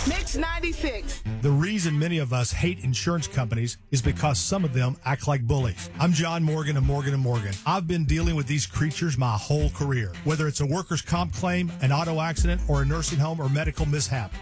Mix 96. The reason many of us hate insurance companies is because some of them act like bullies. I'm John Morgan of Morgan & Morgan. I've been dealing with these creatures my whole career. Whether it's a workers' comp claim, an auto accident, or a nursing home or medical mishap,